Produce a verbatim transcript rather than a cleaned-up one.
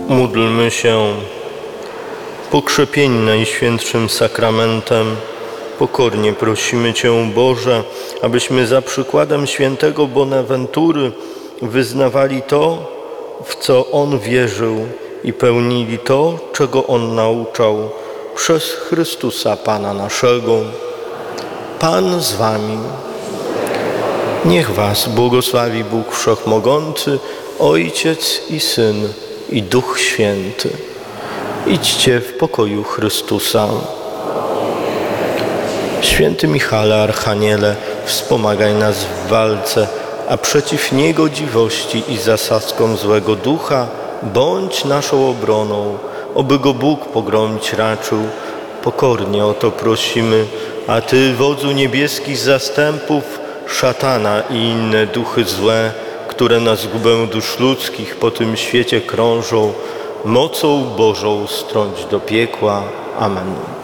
Módlmy się. Pokrzepieni Najświętszym Sakramentem, pokornie prosimy Cię, Boże, abyśmy za przykładem świętego Bonaventury wyznawali to, w co On wierzył i pełnili to, czego On nauczał, przez Chrystusa Pana naszego. Pan z Wami. Niech Was błogosławi Bóg Wszechmogący, Ojciec i Syn, i Duch Święty. Idźcie w pokoju Chrystusa. Święty Michale, Archaniele, wspomagaj nas w walce, a przeciw niegodziwości i zasadzkom złego ducha bądź naszą obroną, oby go Bóg pogromić raczył. Pokornie o to prosimy, a Ty, wodzu niebieskich zastępów, szatana i inne duchy złe, które na zgubę dusz ludzkich po tym świecie krążą, mocą Bożą strąć do piekła. Amen.